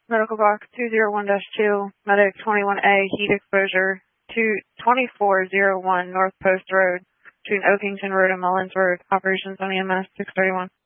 Medical box 201-2, medic 21A, heat exposure, 2401 North Post Road, between Oakington Road and Mullins Road, operations on EMS 631.